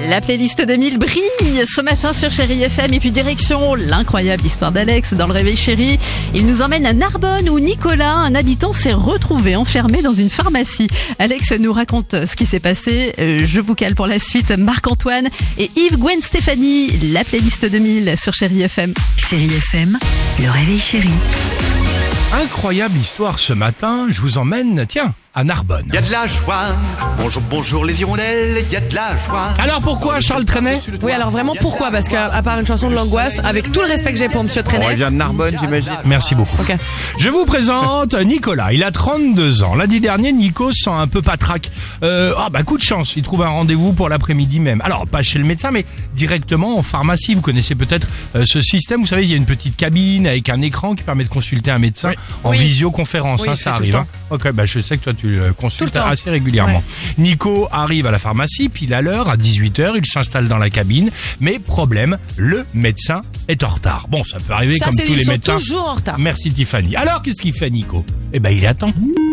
La playlist 2000 brille ce matin sur Chérie FM et puis direction l'incroyable histoire d'Alex dans le Réveil Chérie. Il nous emmène à Narbonne où Nicolas, un habitant, s'est retrouvé enfermé dans une pharmacie. Alex nous raconte ce qui s'est passé. Je vous cale pour la suite Marc-Antoine et Yves Gwen Stéphanie. La playlist 2000 sur Chérie FM. Chérie FM, le Réveil Chérie. Incroyable histoire ce matin, je vous emmène, tiens, à Narbonne. Il y a de la joie, bonjour les hirondelles, il y a de la joie. Alors pourquoi Charles Trenet ? Oui, alors vraiment pourquoi ? Parce qu'à part une chanson de l'angoisse, avec tout le respect que j'ai pour Monsieur Trenet. On vient de Narbonne, j'imagine. Merci beaucoup. Ok. Je vous présente Nicolas, il a 32 ans. Lundi dernier, Nico se sent un peu patraque. Coup de chance, il trouve un rendez-vous pour l'après-midi même. Alors, pas chez le médecin, mais directement en pharmacie. Vous connaissez peut-être ce système, vous savez, il y a une petite cabine avec un écran qui permet de consulter un médecin en visioconférence, oui, ça arrive. Ok, je sais que toi tu le consultes assez régulièrement. Ouais. Nico arrive à la pharmacie, pile à l'heure, à 18h, il s'installe dans la cabine, mais problème, le médecin est en retard. Bon, ça peut arriver comme tous les médecins. Toujours en retard. Merci Tiffany. Alors, qu'est-ce qu'il fait Nico ? Il attend.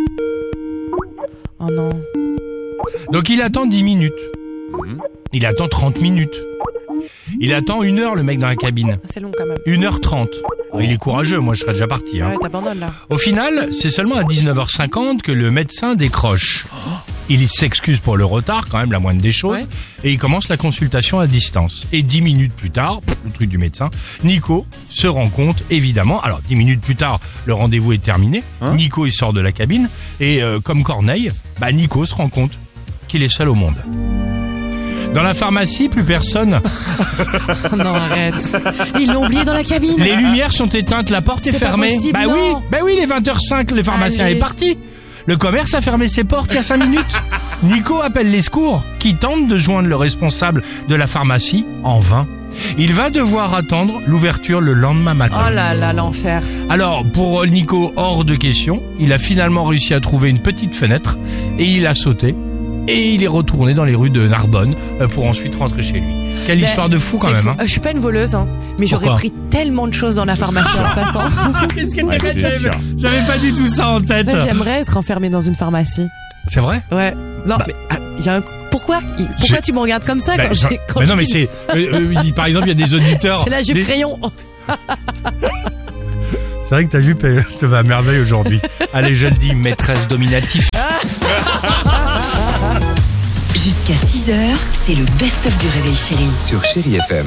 Oh non. Donc il attend 10 minutes. Il attend 30 minutes. Il attend 1 heure le mec dans la cabine. C'est long quand même. 1h30. Il est courageux, moi je serais déjà parti. Ouais, t'abandonnes là. Au final, c'est seulement à 19h50 que le médecin décroche. Il s'excuse pour le retard, quand même la moindre des choses, et il commence la consultation à distance. Et 10 minutes plus tard, le truc du médecin, Nico se rend compte, évidemment, alors 10 minutes plus tard, le rendez-vous est terminé, Nico il sort de la cabine, et comme Corneille, Nico se rend compte qu'il est seul au monde. Dans la pharmacie, plus personne. Non, arrête. Ils l'ont oublié dans la cabine. Les lumières sont éteintes, la porte est fermée. Pas possible, oui, les 20h05, le pharmacien est parti. Le commerce a fermé ses portes il y a 5 minutes. Nico appelle les secours, qui tentent de joindre le responsable de la pharmacie, en vain. Il va devoir attendre l'ouverture le lendemain matin. Oh là là, l'enfer. Alors, pour Nico, hors de question, il a finalement réussi à trouver une petite fenêtre et il a sauté. Et il est retourné dans les rues de Narbonne pour ensuite rentrer chez lui. Quelle histoire de fou quand même. Fou. Je suis pas une voleuse, mais j'aurais pris tellement de choses dans la pharmacie en passant. Qu'est-ce que j'avais pas du tout ça en tête. J'aimerais être enfermée dans une pharmacie. C'est vrai ? Ouais. Non, mais y a un... Pourquoi tu me regardes comme ça quand mais non, mais c'est... par exemple, il y a des auditeurs... C'est la jupe crayon. C'est vrai que ta jupe te va à merveille aujourd'hui. Allez, je le dis, maîtresse dominatif. Jusqu'à 6h, c'est le best-of du Réveil Chérie. Sur Chérie FM.